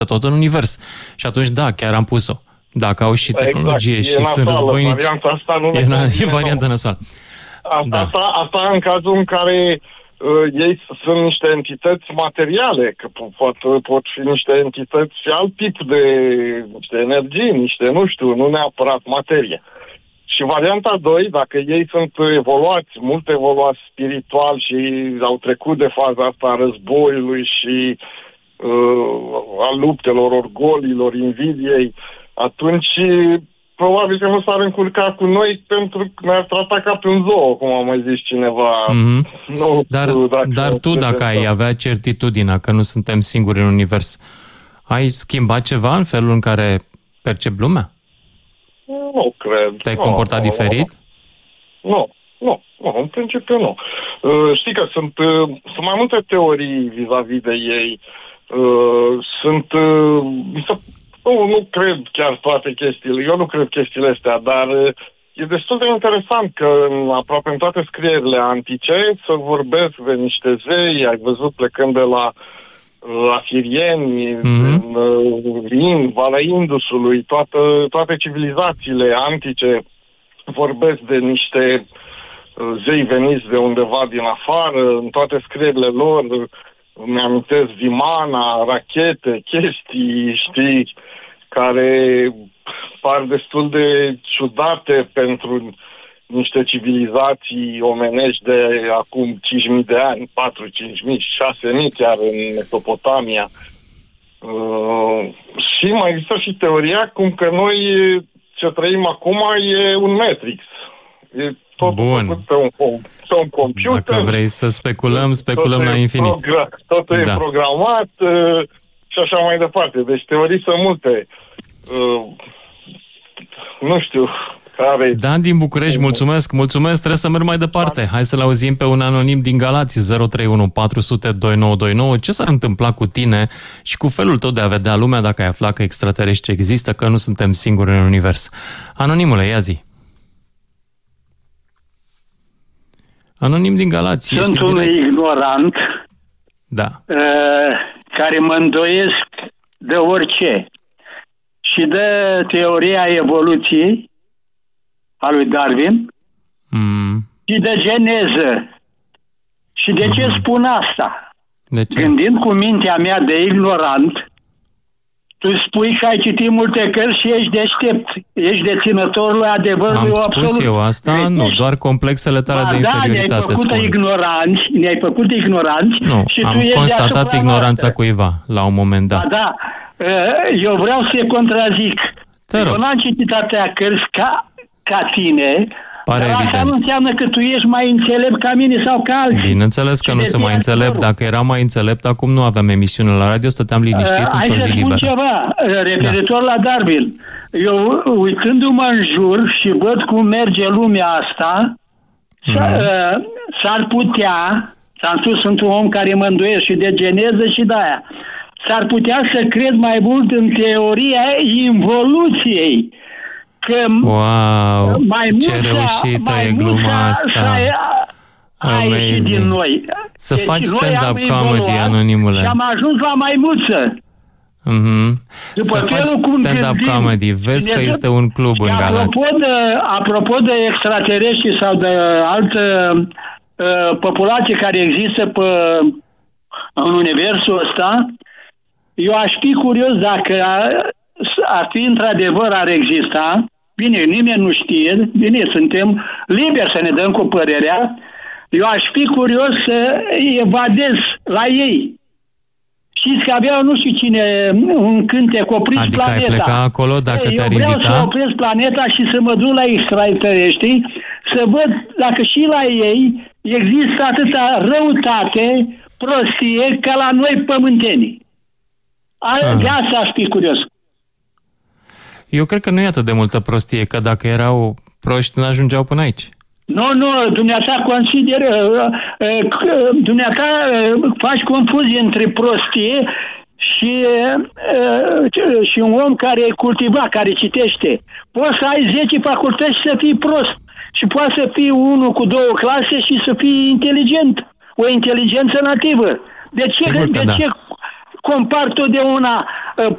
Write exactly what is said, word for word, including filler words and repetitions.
tot în univers. Și atunci, da, chiar am pus-o. Dacă au și tehnologie exact, și sunt războinici... Varianta asta nu e, e varianta nasoală. Asta, da. asta, asta în cazul în care uh, ei sunt niște entități materiale, că pot, pot fi niște entități și alt tip de niște energii, niște, nu știu, nu neapărat materie. Și varianta doi, dacă ei sunt evoluați, mult evoluați spiritual și au trecut de faza asta a războiului și uh, a luptelor, orgolilor, invidiei, atunci probabil că nu s-ar încurca cu noi pentru că ne-ar trata ca pe un zoo, cum a mai zis cineva. Mm-hmm. Nu, dar dacă dar tu, dacă ai avea certitudinea că nu suntem singuri în univers, ai schimbat ceva în felul în care percepi lumea? Nu cred. Te-ai nu, comportat nu, diferit? Nu, nu, nu, în principiu nu. Uh, știi că sunt, uh, sunt mai multe teorii vis-a-vis de ei. Uh, sunt... Uh, nu, nu cred chiar toate chestiile. Eu nu cred chestiile astea, dar uh, e destul de interesant că în, aproape în toate scrierile antice să vorbesc de niște zei. Ai văzut plecând de la asirieni, mm-hmm. în Valea Indusului, toată, toate civilizațiile antice vorbesc de niște zei veniți de undeva din afară, în toate scrierile lor mi-amintesc Vimana, rachete, chestii, știi, care par destul de ciudate pentru niște civilizații omenești de acum cinci mii de ani, patru, cinci mii, șase mii chiar în Mesopotamia. Uh, și mai există și teoria cum că noi ce trăim acum e un Matrix. E totul Bun. făcut pe un, pe un computer. Dacă vrei să speculăm, speculăm totul la infinit. Progra- totul da. e programat uh, și așa mai departe. Deci teorii sunt multe. Uh, nu știu... Dan din București, mulțumesc, mulțumesc, trebuie să merg mai departe. Hai să-l auzim pe un anonim din Galați, zero trei unu patru zero zero doi nouă doi nouă. Ce s-ar întâmpla cu tine și cu felul tău de a vedea lumea dacă ai afla că extraterestri există, că nu suntem singuri în univers? Anonimule, ia zi. Anonim din Galați. Sunt un ignorant da. uh, care mă îndoiesc de orice și de teoria evoluției a lui Darwin mm. și de geneză. Și de ce mm. spun asta? De ce? Gândind cu mintea mea de ignorant, tu spui că ai citit multe cărți și ești deștept, ești deținătorul adevărului Am absolut. spus eu asta? Ești. Nu, doar complexele tale ba, de inferioritate. Da, ne-ai făcut spun. ignoranți, ne-ai făcut ignoranți. Nu, și am tu ești constatat ignoranța noastră. cuiva la un moment dat. Ba, da, eu vreau să-i contrazic. Eu n-am citit atâtea cărți ca ca tine, Pare dar evident. asta nu înseamnă că tu ești mai înțelept ca mine sau ca alții. Bineînțeles că nu sunt mai înțelept. Dacă eram mai înțelept, acum nu aveam emisiune la radio, stăteam liniștit uh, într-o zi liberă. Hai să spun ceva, referitor da. la Darwin. Eu, uitându-mă în jur și văd cum merge lumea asta, mm-hmm. uh, s-ar putea, ți-am spus, sunt un om care mă îndoiesc și de geneză și de aia, s-ar putea să cred mai mult în teoria involuției. Că wow, mai ce reușită e gluma asta. A ieșit din noi. Să deci faci stand-up comedy, anonimule. Și am ajuns la maimuță. Mm-hmm. Să faci stand-up comedy. Vezi că este un club în Galați. Apropo de, apropo de extraterestri sau de altă uh, populație care există pe, în universul ăsta, eu aș fi curios dacă ar fi într-adevăr ar exista. Bine, nimeni nu știe, bine, suntem liberi să ne dăm cu părerea. Eu aș fi curios să evadez la ei. Știți că aveau nu știu cine, un cântec, opriți adică planeta. Adică ai pleca acolo dacă Ei, te-ar invita? Eu vreau invita? să opresc planeta și să mă duc la extraterestri, să văd dacă și la ei există atâta răutate, prostie, ca la noi pământenii. A, de asta aș fi curios. Eu cred că nu e atât de multă prostie, că dacă erau proști, nu ajungeau până aici. Nu, nu, dumneata consideră, dumneata faci confuzie între prostie și, și un om care e cultivat, care citește. Poți să ai zece facultăți și să fii prost. Și poți să fii unul cu două clase și să fii inteligent. O inteligență nativă. De ce, de da. ce compar totdeauna